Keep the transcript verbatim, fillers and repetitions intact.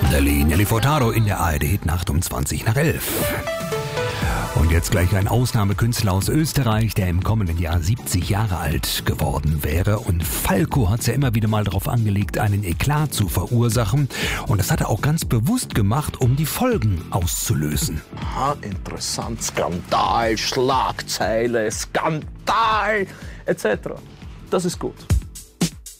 Nelly, Nelly Furtado in der A R D-Hitnacht um zwanzig nach elf. Und jetzt gleich ein Ausnahmekünstler aus Österreich, der im kommenden Jahr siebzig Jahre alt geworden wäre. Und Falco hat es ja immer wieder mal darauf angelegt, einen Eklat zu verursachen. Und das hat er auch ganz bewusst gemacht, um die Folgen auszulösen. Aha, interessant. Skandal, Schlagzeile, Skandal, et cetera. Das ist gut.